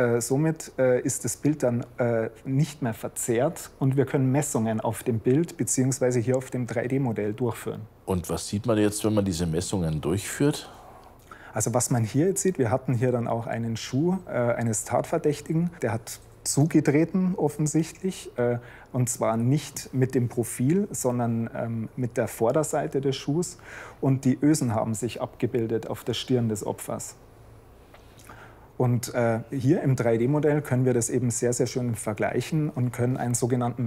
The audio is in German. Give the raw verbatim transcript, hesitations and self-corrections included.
äh, somit äh, ist das Bild dann äh, nicht mehr verzerrt und wir können Messungen auf dem Bild bzw. hier auf dem drei D Modell durchführen. Und was sieht man jetzt, wenn man diese Messungen durchführt? Also was man hier jetzt sieht, wir hatten hier dann auch einen Schuh äh, eines Tatverdächtigen, der hat zugetreten offensichtlich, äh, und zwar nicht mit dem Profil, sondern ähm, mit der Vorderseite des Schuhs, und die Ösen haben sich abgebildet auf der Stirn des Opfers. Und äh, hier im drei D Modell können wir das eben sehr, sehr schön vergleichen und können einen sogenannten